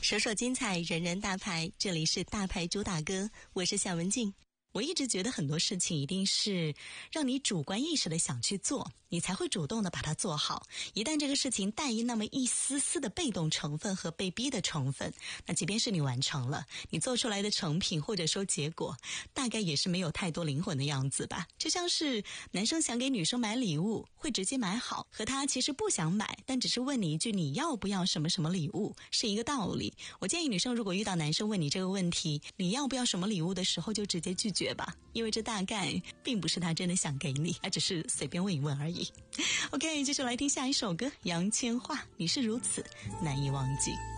说说精彩，人人大牌，这里是大牌主打歌，我是夏文静。我一直觉得很多事情一定是让你主观意识的想去做，你才会主动的把它做好。一旦这个事情带那么一丝丝的被动成分和被逼的成分，那即便是你完成了，你做出来的成品或者说结果，大概也是没有太多灵魂的样子吧。就像是男生想给女生买礼物，会直接买好，和他其实不想买，但只是问你一句你要不要什么什么礼物，是一个道理。我建议女生如果遇到男生问你这个问题，你要不要什么礼物的时候，就直接拒绝吧，因为这大概并不是他真的想给你，他只是随便问一问而已。OK， 接着来听下一首歌，杨千嬅，你是如此难以忘记。